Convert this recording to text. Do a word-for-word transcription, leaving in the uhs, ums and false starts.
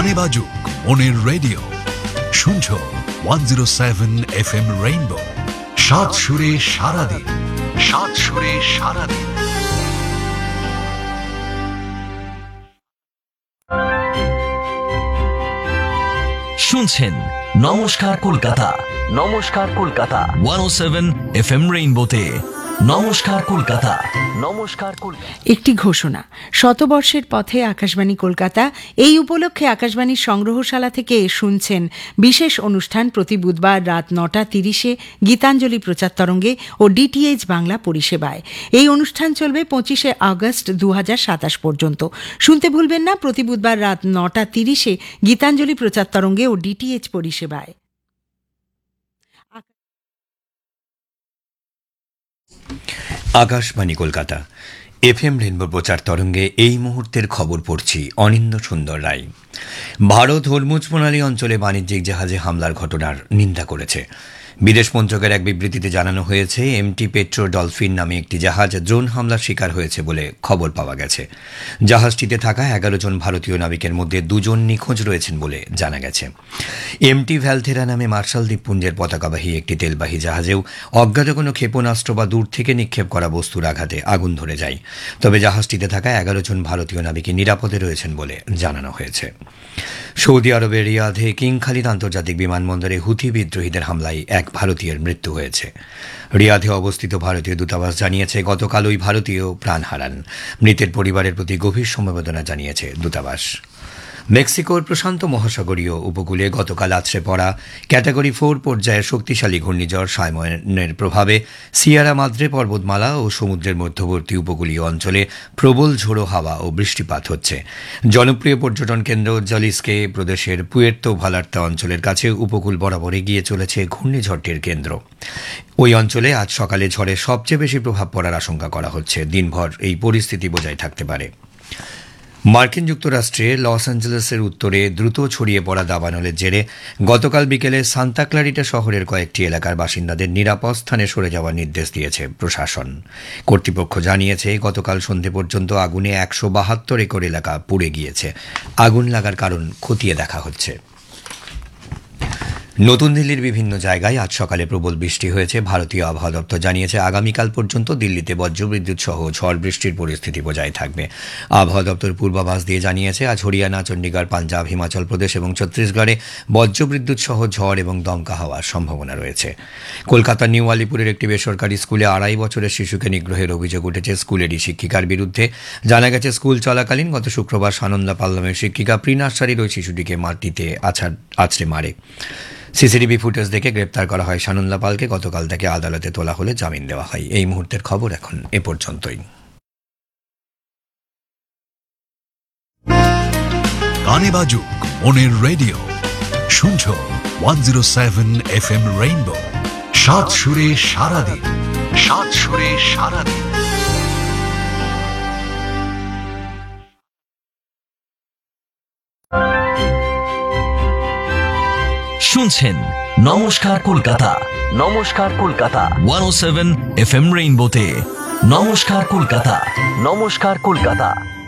গানে বাজুক মনের রেডিও, শুনছো one zero seven F M rainbow. সাত সুরে সারাদিন, সাত সুরে সারাদিন। শুনছেন নমস্কার কলকাতা, নমস্কার কলকাতা ওয়ান ও সেভেন এফ এম রেইনবোতে। নমস্কার কলকাতা, নমস্কার কলকাতা। একটি ঘোষণা, শতবর্ষের পথে আকাশবাণী কলকাতা এই উপলক্ষে আকাশবাণীর সংগ্রহশালা থেকে শুনছেন বিশেষ অনুষ্ঠান প্রতি বুধবার রাত নটা তিরিশে গীতাঞ্জলি প্রচার তরঙ্গে ও ডিটিএইচ বাংলা পরিষেবায়। এই অনুষ্ঠান চলবে পঁচিশে আগস্ট দু হাজার সাতাশ পর্যন্ত। শুনতে ভুলবেন না প্রতি বুধবার রাত নটা তিরিশে গীতাঞ্জলি প্রচার তরঙ্গে ও ডিটিএইচ পরিষেবায়। Akashvani Kolkata F M rainbow প্রচার তরঙ্গে এই মুহূর্তের খবর পড়ছি অনিন্দ সুন্দর রায়। ভারত হরমুজ প্রণালী অঞ্চলে বাণিজ্যিক জাহাজে হামলার ঘটনার নিন্দা করেছে। বিদেশ মন্ত্রকের এক বিবৃতিতে জানানো হয়েছে, এমটি পেট্রো ডলফিন নামে একটি জাহাজ ড্রোন হামলার শিকার হয়েছে বলে খবর পাওয়া গেছে। জাহাজটিতে থাকা এগারো জন ভারতীয় নাবিকের মধ্যে দুজন নিখোঁজ রয়েছেন বলে জানা গেছে। এমটি ভ্যালথেরা নামে মার্শাল দ্বীপপুঞ্জের পতাকাবাহী একটি তেলবাহী জাহাজেও অজ্ঞাত কোনো ক্ষেপণাস্ত্র বা দূর থেকে নিক্ষেপ করা বস্তুর আঘাতে আগুন ধরে যায়। তবে জাহাজটিতে থাকা এগারো জন ভারতীয় নাবিক নিরাপদে রয়েছেন বলে জানানো হয়েছে। সৌদি আরবের রিয়াধে কিং খালিদ আন্তর্জাতিক বিমানবন্দরে হুথি বিদ্রোহীদের হামলায় এক ভারতীয়ের মৃত্যু হয়েছে। রিয়াধে অবস্থিত ভারতীয় দূতাবাস জানিয়েছে, গতকাল ওই ভারতীয় প্রাণ হারান। মৃতের পরিবারের প্রতি গভীর সমবেদনা জানিয়েছে দূতাবাস। মেক্সিকোর প্রশান্ত মহাসাগরীয় উপকূলে গতকাল আছড়ে পড়া ক্যাটাগরি ফোর পর্যায়ের শক্তিশালী ঘূর্ণিঝড় সাইমনের প্রভাবে সিয়েরা মাদ্রে পর্বতমালা ও সমুদ্রের মধ্যবর্তী উপকূলীয় অঞ্চলে প্রবল ঝোড়ো হাওয়া ও বৃষ্টিপাত হচ্ছে। জনপ্রিয় পর্যটন কেন্দ্র জলিস্কে প্রদেশের পুয়ের্তো ভালার্তা অঞ্চলের কাছে উপকূল বরাবর এগিয়ে চলেছে ঘূর্ণিঝড়টির কেন্দ্র। ওই অঞ্চলে আজ সকালে ঝড়ের সবচেয়ে বেশি প্রভাব পড়ার আশঙ্কা করা হচ্ছে। দিনভর এই পরিস্থিতি বজায় থাকতে পারে। মার্কিন যুক্তরাষ্ট্রে লস অ্যাঞ্জেলেসের উত্তরে দ্রুত ছড়িয়ে পড়া দাবানলের জেরে গতকাল বিকেলে সান্তা ক্লারিটা শহরের কয়েকটি এলাকার বাসিন্দাদের নিরাপদ স্থানে সরে যাওয়ার নির্দেশ দিয়েছে প্রশাসন। কর্তৃপক্ষ জানিয়েছে, গতকাল সন্ধে পর্যন্ত আগুনে একশো বাহাত্তর একর এলাকা পুড়ে গিয়েছে। আগুন লাগার কারণ খতিয়ে দেখা হচ্ছে। নতুন দিল্লির বিভিন্ন জায়গায় আজ সকালে প্রবল বৃষ্টি হয়েছে। ভারতীয় আবহাওয়া দপ্তর জানিয়েছে, আগামীকাল পর্যন্ত দিল্লিতে বজ্রবিদ্যুৎ সহ ঝড় বৃষ্টির পরিস্থিতি বজায় থাকবে। আবহাওয়া দপ্তর পূর্বাভাস দিয়ে জানিয়েছে, আজ হরিয়ানা, চণ্ডীগড়, পাঞ্জাব, হিমাচল প্রদেশ এবং ছত্তিশগড়ে বজ্রবিদ্যুৎ সহ ঝড় এবং দমকা হওয়ার সম্ভাবনা রয়েছে। কলকাতার নিউ আলিপুরের একটি বেসরকারি স্কুলে আড়াই বছরের শিশুকে নিগ্রহের অভিযোগ উঠেছে স্কুলেরই শিক্ষিকার বিরুদ্ধে। জানা গেছে, স্কুল চলাকালীন গত শুক্রবার সানন্দা পাল নামের শিক্ষিকা প্রি নার্সারির ওই শিশুটিকে মাটিতে আছাড় আছড়ে মারে। সিসিটিভি ফুটেজ দেখে গ্রেপ্তার করা হয় সানন্দা পালকে। গতকাল তাকে আদালতে তোলা হলে জামিন দেওয়া হয়। এই মুহূর্তের খবর এখন এ পর্যন্তই। গানে বাজুক মনের রেডিও, শুনছো one zero seven F M rainbow. সাত সুরে সারাদিন, সাত সুরে সারাদিন। শুনছেন নমস্কার কলকাতা, নমস্কার কলকাতা ওয়ান ও সেভেন এফ এম রেইনবোতে। নমস্কার কলকাতা, নমস্কার কলকাতা।